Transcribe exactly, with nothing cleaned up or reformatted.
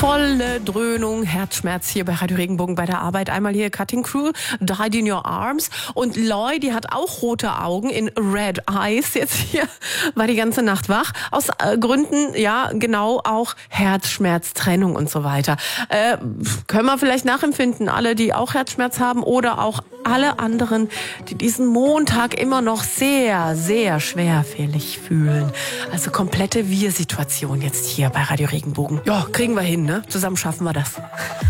Volle Dröhnung, Herzschmerz hier bei Radio Regenbogen bei der Arbeit. Einmal hier Cutting Crew, Died in Your Arms. Und Loy, die hat auch rote Augen in Red Eyes. Jetzt hier war die ganze Nacht wach. Aus äh, Gründen, ja, genau, auch Herzschmerz, Trennung und so weiter. Äh, können wir vielleicht nachempfinden, alle, die auch Herzschmerz haben oder auch alle anderen, die diesen Montag immer noch sehr, sehr schwerfällig fühlen. Also komplette Wir-Situation jetzt hier bei Radio Regenbogen. Ja, kriegen wir hin, ne? Zusammen schaffen wir das.